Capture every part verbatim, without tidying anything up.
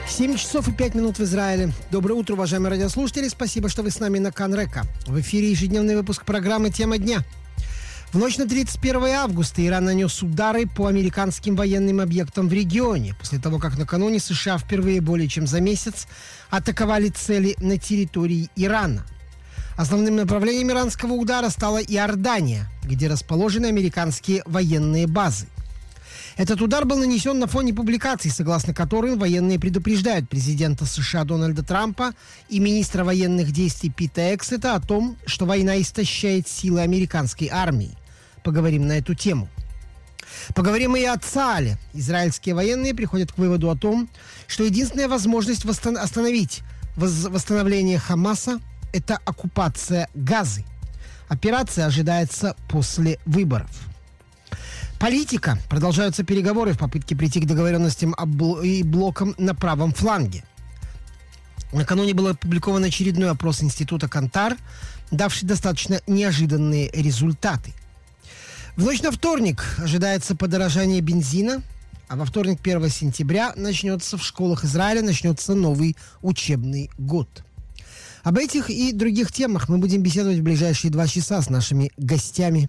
семь часов и пять минут в Израиле. Доброе утро, уважаемые радиослушатели. Спасибо, что вы с нами на Кан-Река. В эфире ежедневный выпуск программы «Тема дня». В ночь на тридцать первое августа Иран нанес удары по американским военным объектам в регионе, после того, как накануне США впервые более чем за месяц атаковали цели на территории Ирана. Основным направлением иранского удара стала Иордания, где расположены американские военные базы. Этот удар был нанесен на фоне публикаций, согласно которым военные предупреждают президента США Дональда Трампа и министра военных действий Пита Эксета о том, что война истощает силы американской армии. Поговорим на эту тему. Поговорим и о ЦААЛе. Израильские военные приходят к выводу о том, что единственная возможность восстан- остановить воз- восстановление Хамаса – это оккупация Газы. Операция ожидается после выборов. Политика. Продолжаются переговоры в попытке прийти к договоренностям и блокам на правом фланге. Накануне был опубликован очередной опрос института Кантар, давший достаточно неожиданные результаты. В ночь на вторник ожидается подорожание бензина, а во вторник, первого сентября, начнется в школах Израиля начнется новый учебный год. Об этих и других темах мы будем беседовать в ближайшие два часа с нашими гостями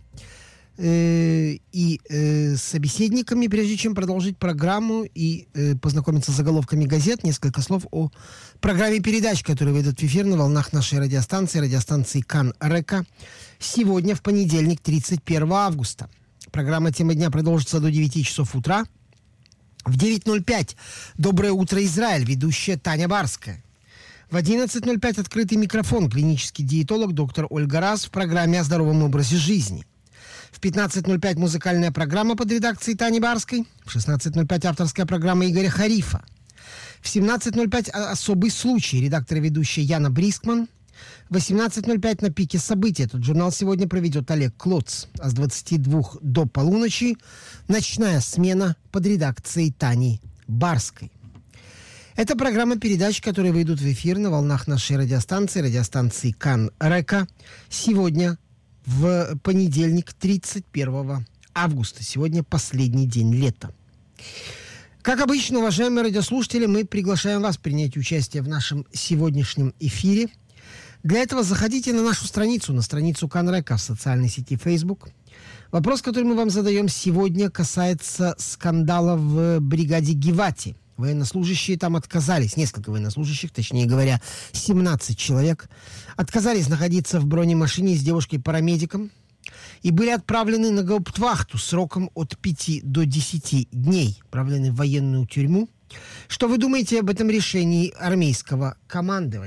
э, и э, собеседниками. Прежде чем продолжить программу и э, познакомиться с заголовками газет, несколько слов о программе передач, которые выйдут в эфир на волнах нашей радиостанции, радиостанции Кан-Река, сегодня, в понедельник, тридцать первого августа. Программа «Тема дня» продолжится до девяти часов утра. В девять ноль пять «Доброе утро, Израиль», ведущая Таня Барская. В одиннадцать ноль пять открытый микрофон, клинический диетолог доктор Ольга Раз в программе о здоровом образе жизни. В пятнадцать ноль пять музыкальная программа под редакцией Тани Барской. В шестнадцать ноль пять авторская программа Игоря Харифа. В семнадцать ноль пять особый случай, редактор и ведущая Яна Брискман. В восемнадцать ноль пять на пике событий. Этот журнал сегодня проведет Олег Клоц. А с двадцати двух до полуночи ночная смена под редакцией Тани Барской. Это программа передач, которые выйдут в эфир на волнах нашей радиостанции, радиостанции Кан-Река, сегодня, в понедельник, тридцать первого августа. Сегодня последний день лета. Как обычно, уважаемые радиослушатели, мы приглашаем вас принять участие в нашем сегодняшнем эфире. Для этого заходите на нашу страницу, на страницу Кан-Река в социальной сети Facebook. Вопрос, который мы вам задаем сегодня, касается скандала в бригаде Гивати. Военнослужащие там отказались, несколько военнослужащих, точнее говоря, семнадцать человек, отказались находиться в бронемашине с девушкой-парамедиком и были отправлены на гауптвахту сроком от пяти до десяти дней, отправлены в военную тюрьму. Что вы думаете об этом решении армейского командования?